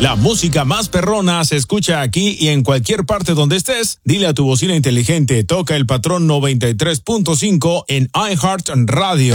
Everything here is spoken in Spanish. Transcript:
La música más perrona se escucha aquí y en cualquier parte donde estés. Dile a tu bocina inteligente, toca el patrón 93.5 en iHeart Radio.